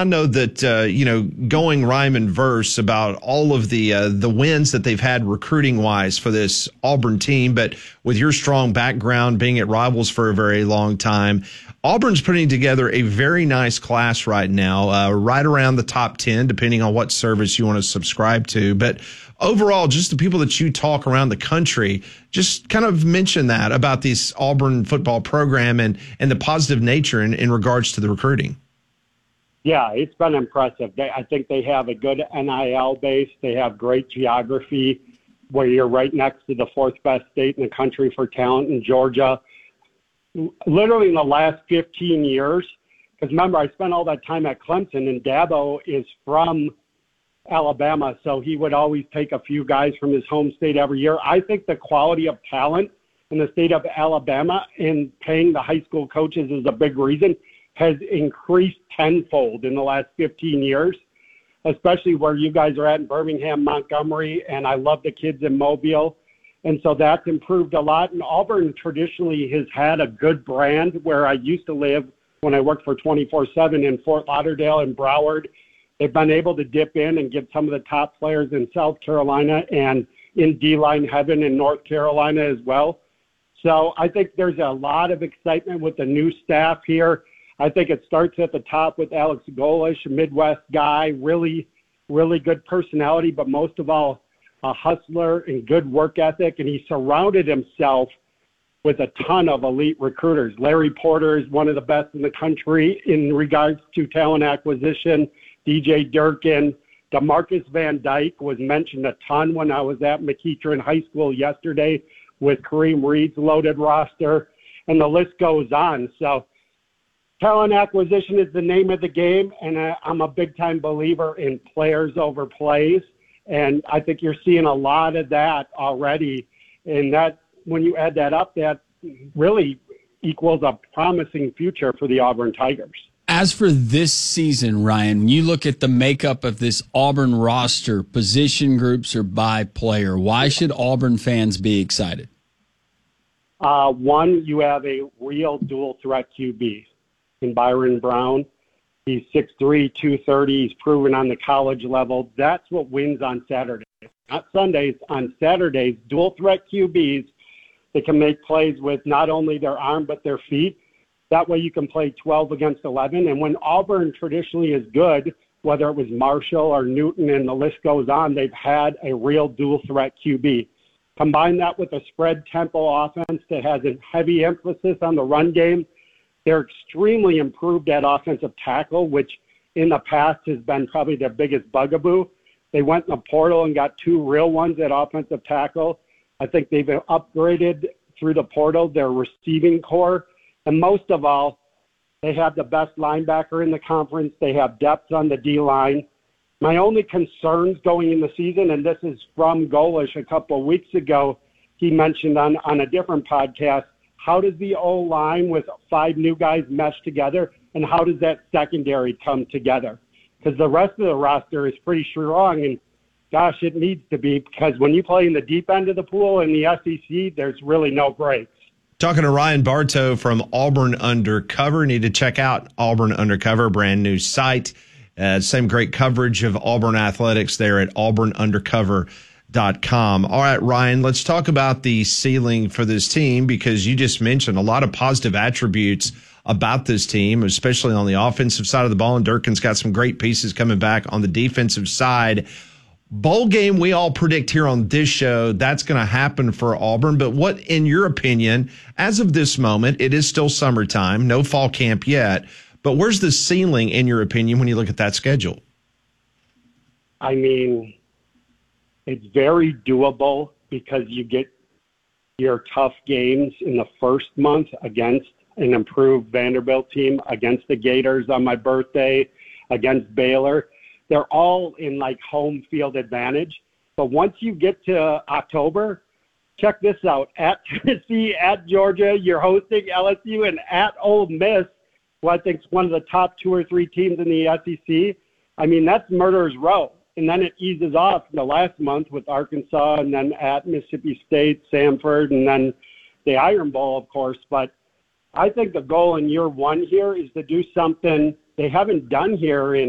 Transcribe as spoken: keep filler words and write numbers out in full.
I know that, uh, you know, going rhyme and verse about all of the uh, the wins that they've had recruiting-wise for this Auburn team, but with your strong background being at Rivals for a very long time, Auburn's putting together a very nice class right now, uh, right around the top ten, depending on what service you want to subscribe to. But overall, just the people that you talk around the country, just kind of mention that about this Auburn football program and, and the positive nature in, in regards to the recruiting. Yeah, it's been impressive. They, I think they have a good N I L base. They have great geography where you're right next to the fourth best state in the country for talent in Georgia. Literally in the last fifteen years, because remember, I spent all that time at Clemson, and Dabo is from Alabama, so he would always take a few guys from his home state every year. I think the quality of talent in the state of Alabama and paying the high school coaches is a big reason, has increased tenfold in the last fifteen years, especially where you guys are at in Birmingham, Montgomery, and I love the kids in Mobile. And so that's improved a lot. And Auburn traditionally has had a good brand where I used to live when I worked for twenty-four seven in Fort Lauderdale and Broward. They've been able to dip in and get some of the top players in South Carolina and in D-line heaven in North Carolina as well. So I think there's a lot of excitement with the new staff here. I think it starts at the top with Alex Golesh, a Midwest guy, really, really good personality, but most of all, a hustler and good work ethic, and he surrounded himself with a ton of elite recruiters. Larry Porter is one of the best in the country in regards to talent acquisition. D J Durkin, DeMarcus Van Dyke was mentioned a ton when I was at McEachern High School yesterday with Kareem Reed's loaded roster, and the list goes on. So talent acquisition is the name of the game, and I, I'm a big-time believer in players over plays. And I think you're seeing a lot of that already. And that, when you add that up, that really equals a promising future for the Auburn Tigers. As for this season, Ryan, when you look at the makeup of this Auburn roster, position groups or by player, why should Auburn fans be excited? Uh, one, you have a real dual threat Q B in Byron Brown. He's six three, two thirty. He's proven on the college level. That's what wins on Saturdays. Not Sundays, on Saturdays. Dual threat Q Bs that can make plays with not only their arm but their feet. That way you can play twelve against eleven. And when Auburn traditionally is good, whether it was Marshall or Newton and the list goes on, they've had a real dual threat Q B. Combine that with a spread tempo offense that has a heavy emphasis on the run game. They're extremely improved at offensive tackle, which in the past has been probably their biggest bugaboo. They went in the portal and got two real ones at offensive tackle. I think they've upgraded through the portal their receiving core. And most of all, they have the best linebacker in the conference. They have depth on the D-line. My only concerns going in the season, and this is from Golesh a couple of weeks ago, he mentioned on, on a different podcast, how does the O-line with five new guys mesh together, and how does that secondary come together? Because the rest of the roster is pretty strong, and gosh, it needs to be, because when you play in the deep end of the pool in the S E C, there's really no breaks. Talking to Ryan Bartow from Auburn Undercover. Need to check out Auburn Undercover, brand new site. Uh, same great coverage of Auburn athletics there at auburn undercover dot com. All right, Ryan, let's talk about the ceiling for this team, because you just mentioned a lot of positive attributes about this team, especially on the offensive side of the ball. And Durkin's got some great pieces coming back on the defensive side. Bowl game, we all predict here on this show, that's going to happen for Auburn. But what, in your opinion, as of this moment, it is still summertime, no fall camp yet, but where's the ceiling, in your opinion, when you look at that schedule? I mean, it's very doable because you get your tough games in the first month against an improved Vanderbilt team, against the Gators on my birthday, against Baylor. They're all in like home field advantage. But once you get to October, check this out. At Tennessee, at Georgia, you're hosting L S U, and at Ole Miss, who I think is one of the top two or three teams in the S E C. I mean, that's murderer's row. And then it eases off the last month with Arkansas, and then at Mississippi State, Samford, and then the Iron Bowl, of course. But I think the goal in year one here is to do something they haven't done here in